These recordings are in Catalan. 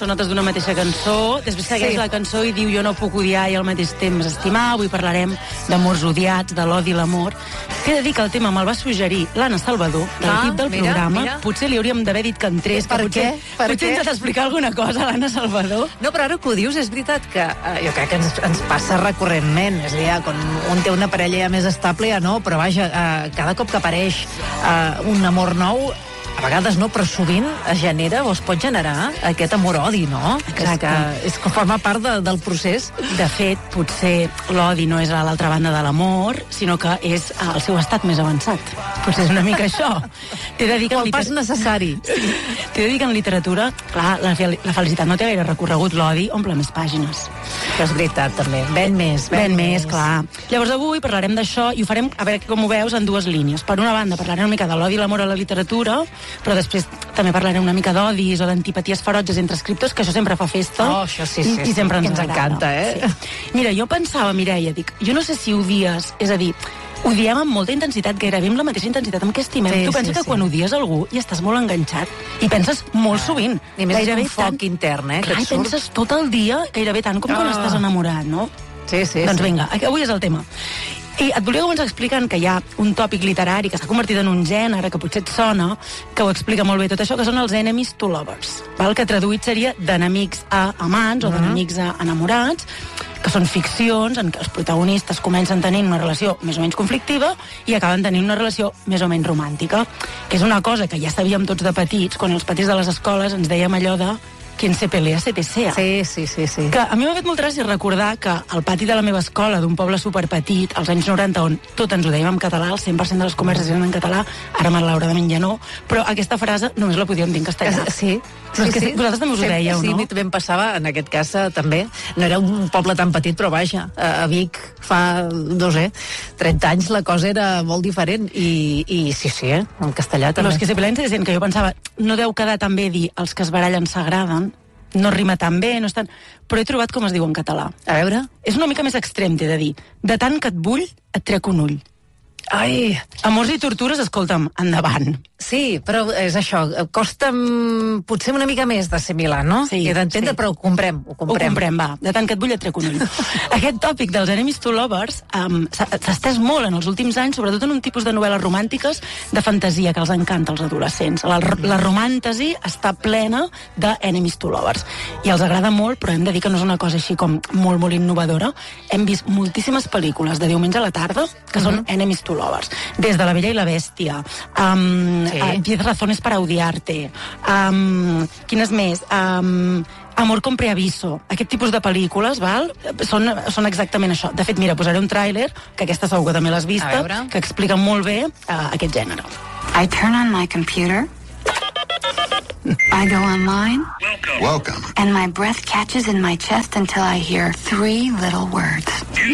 són notes d'una mateixa cançó, després segueix la cançó i diu jo no puc odiar i al mateix temps estimar. Avui parlarem d'amors odiats, de l'odi i l'amor. T'he de dir que el tema me'l va suggerir l'Anna Salvador, de l'equip del programa. Potser li hauríem d'haver dit que entrés, que potser ens ha d'explicar alguna cosa, l'Anna Salvador. No, però ara que ho dius, és veritat que jo crec que ens passa recurrentment. És a dir, quan un té una parella ja més estable, ja no, però vaja, cada cop que apareix un amor nou, a vegades no, però sovint es genera o es pot generar aquest amor-odi, no? Exacte. És que forma part del procés. De fet, potser l'odi no és a l'altra banda de l'amor, sinó que és el seu estat més avançat. Potser és una mica això. T'he de dir que o el pas necessari. T'he de dir que en literatura, clar, la felicitat no té gaire recorregut, l'odi omple més pàgines. Que és veritat, també. Ven més, clar. Llavors avui parlarem d'això i ho farem, a veure com ho veus, en dues línies. Per una banda, parlarem una mica de l'odi i l'amor a la literatura, però després també parlarem una mica d'odis o d'antipaties ferotges entre escriptors, que això sempre fa festa. Oh, això sí. I sempre ens encanta, Sí. Mira, jo pensava, Mireia, dic, jo no sé si odies, és a dir, odiem amb molta intensitat, gairebé amb la mateixa intensitat amb què estimem. Tu penses que quan odies algú i estàs molt enganxat i penses molt sovint. I més és un foc intern, Clar, i penses tot el dia, gairebé tant com quan estàs enamorat, no? Sí. Doncs vinga, avui és el tema. I et volia començar explicant que hi ha un tòpic literari que s'ha convertit en un gènere, que potser et sona, que ho explica molt bé tot això, que són els enemies to lovers, que traduït seria d'enemics a amants o d'enemics a enamorats, que són ficcions en què els protagonistes comencen tenint una relació més o menys conflictiva i acaben tenint una relació més o menys romàntica, que és una cosa que ja sabíem tots de petits, quan els petits de les escoles ens dèiem allò de quien se pelea se tesea. Sí. Que a mi m'ha fet molta gràcia recordar que al pati de la meva escola, d'un poble superpetit, als anys 90, on tot ens ho dèiem en català, el 100% de les converses eren en català, ara malauradament ja no, però aquesta frase només la podíem dir en castellà. Sí. Però és que vosaltres també us ho dèieu, no? Sí, a mi també em passava, en aquest cas també. No era un poble tan petit, però vaja, a Vic fa, no sé, 30 anys la cosa era molt diferent i sí, en castellà també. Però és que se pelen se dient que jo pensava, no deu quedar tan bé dir els que es barallen s'agraden, no rima tan bé, no és tan... Però he trobat com es diu en català. A veure? És una mica més extrem, t'he de dir. De tant que et vull, et trec un ull. Ai! Amors i tortures, escolta'm, endavant. Sí, però és això, costa potser una mica més d'assimilar, no? Sí. I d'entendre, però ho comprem. Ho comprem, va. De tant que et vull et trec un ull. Aquest tòpic dels enemies to lovers s'ha estès molt en els últims anys, sobretot en un tipus de novel·les romàntiques de fantasia que els encanta als adolescents. La romàntesi està plena d'enemies to lovers. I els agrada molt, però hem de dir que no és una cosa així com molt, molt innovadora. Hem vist moltíssimes pel·lícules de diumenge a la tarda que són enemies to lovers. Des de La Bella i la Bèstia, 10 razones para odiarte, quines més? Amor con preaviso. Aquest tipus de pel·lícules, val? Són exactament això. De fet, mira, posaré un tràiler, que aquesta segur que també l'has vista, que explica molt bé aquest gènere. I turn on my computer. I go online. Welcome. And my breath catches in my chest until I hear 3 little words.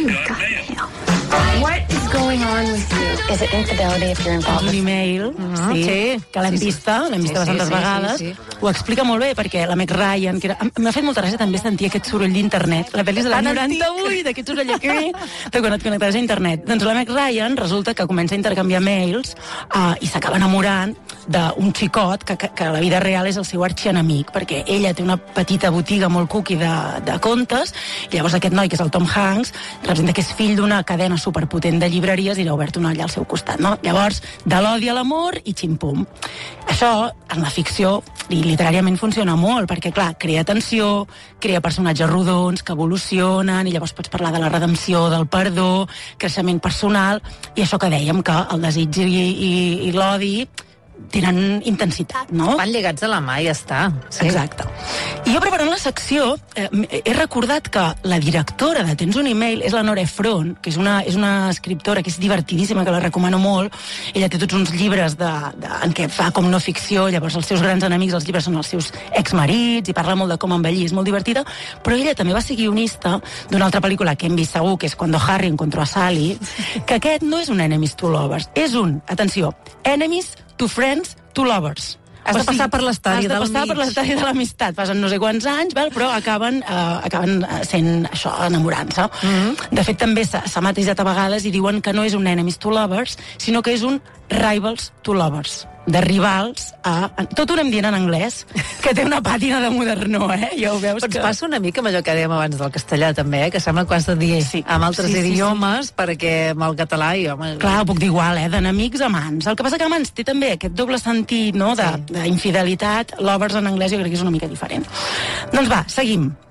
What is going on with you? Is it infidelity if you're involved? Un email, que l'hem vista bastantes vegades. Ho explica molt bé, perquè la Meg Ryan, que m'ha fet molta gràcia també sentir aquest soroll d'internet. La pel·li és de l'any 98, d'aquest soroll de quan et connectaves a internet. Doncs la Meg Ryan resulta que comença a intercanviar mails i s'acaba enamorant d'un xicot que a la vida real és el seu arxienemic, perquè ella té una petita botiga molt cookie de contes, i llavors aquest noi, que és el Tom Hanks, representa que és fill d'una cadena superpotent de llibreries i l'ha obert una allà al seu costat, no? Llavors, de l'odi a l'amor i ximpum. Això, en la ficció, i literàriament funciona molt, perquè, clar, crea tensió, crea personatges rodons que evolucionen, i llavors pots parlar de la redempció, del perdó, creixement personal, i això que dèiem, que el desig i l'odi tenen intensitat, no? Van lligats a la mà i ja està. Sí. Exacte. I jo preparant la secció he recordat que la directora de Tens un email és la Nora Ephron, que és una escriptora que és divertidíssima, que la recomano molt. Ella té tots uns llibres en què fa com no ficció, llavors els seus grans enemics, els llibres són els seus exmarits, i parla molt de com envellir, és molt divertida, però ella també va ser guionista d'una altra pel·lícula que hem vist segur, que és Cuando Harry encontró a Sally, que aquest no és un enemies to lovers, és un, atenció, enemies to friends, to lovers. Has de passar per l'estadi de l'amistat. Has de passar per l'estadi de l'amistat. Passen no sé quants anys, però acaben sent això, enamorant-se. De fet, també s'ha matisat a vegades i diuen que no és un enemies to lovers, sinó que és un rivals to lovers. de rivals a... Tot ho anem dient en anglès, que té una pàtina de modernó, Ja ho veus. Però ens passa una mica amb allò que dèiem abans del castellà, també, que sembla que ho has de dir amb altres idiomes, perquè amb el català... Clar, ho puc dir igual, d'enemics a mans. El que passa que amants té també aquest doble sentit, no?, d'infidelitat. Lovers en anglès jo crec que és una mica diferent. Doncs va, seguim.